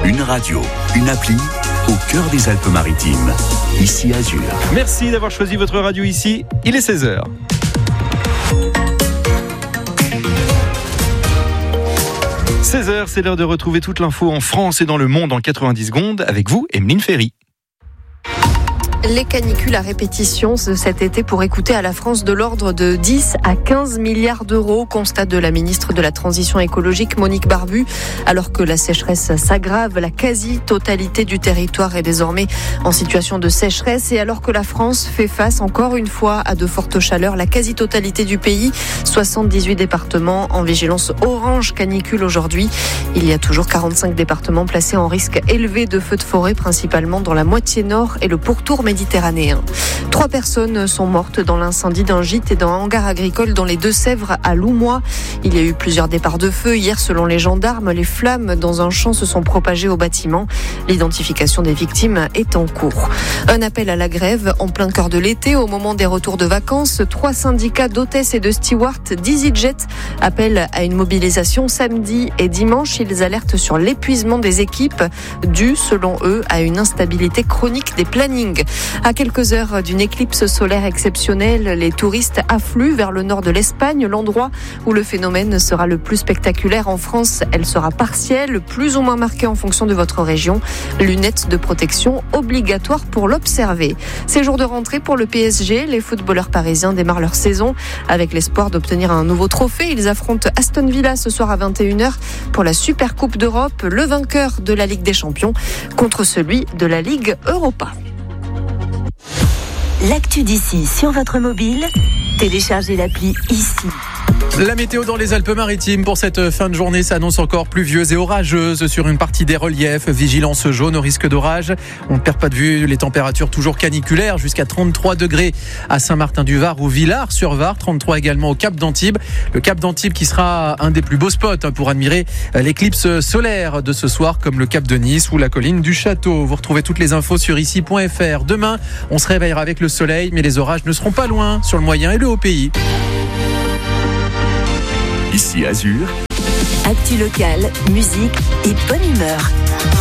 Une radio, une appli, au cœur des Alpes-Maritimes. Ici Azur. Merci d'avoir choisi votre radio ici. Il est 16h. « 16h, c'est l'heure de retrouver toute l'info en France et dans le monde en 90 secondes avec vous, Emeline Ferry. Les canicules à répétition cet été pourraient coûter à la France de l'ordre de 10 à 15 milliards d'euros, constate de la ministre de la Transition écologique Monique Barbu. Alors que la sécheresse s'aggrave, la quasi-totalité du territoire est désormais en situation de sécheresse. Et alors que la France fait face encore une fois à de fortes chaleurs, la quasi-totalité du pays, 78 départements en vigilance orange canicule aujourd'hui. Il y a toujours 45 départements placés en risque élevé de feux de forêt, principalement dans la moitié nord et le pourtour méditerranéen. 3 personnes sont mortes dans l'incendie d'un gîte et d'un hangar agricole dans les Deux-Sèvres à Loumois. Il y a eu plusieurs départs de feu. Hier, selon les gendarmes, les flammes dans un champ se sont propagées au bâtiment. L'identification des victimes est en cours. Un appel à la grève en plein cœur de l'été, au moment des retours de vacances. 3 syndicats d'hôtesses et de stewards d'EasyJet appellent à une mobilisation samedi et dimanche. Ils alertent sur l'épuisement des équipes dû, selon eux, à une instabilité chronique des plannings. À quelques heures d'une éclipse solaire exceptionnelle, les touristes affluent vers le nord de l'Espagne, l'endroit où le phénomène sera le plus spectaculaire en France. Elle sera partielle, plus ou moins marquée en fonction de votre région. Lunettes de protection obligatoires pour l'observer. C'est jour de rentrée pour le PSG. Les footballeurs parisiens démarrent leur saison avec l'espoir d'obtenir un nouveau trophée. Ils affrontent Aston Villa ce soir à 21h pour la Super Coupe d'Europe, le vainqueur de la Ligue des Champions contre celui de la Ligue Europa. L'actu d'ici sur votre mobile, téléchargez l'appli ici. La météo dans les Alpes-Maritimes pour cette fin de journée s'annonce encore pluvieuse et orageuse sur une partie des reliefs. Vigilance jaune au risque d'orage. On ne perd pas de vue les températures toujours caniculaires jusqu'à 33 degrés à Saint-Martin-du-Var ou Villars-sur-Var, 33 également au Cap d'Antibes. Le Cap d'Antibes qui sera un des plus beaux spots pour admirer l'éclipse solaire de ce soir, comme le Cap de Nice ou la colline du Château. Vous retrouvez toutes les infos sur ici.fr. Demain, on se réveillera avec le soleil, mais les orages ne seront pas loin sur le moyen et le haut pays. Ici Azur. Actu locale, musique et bonne humeur.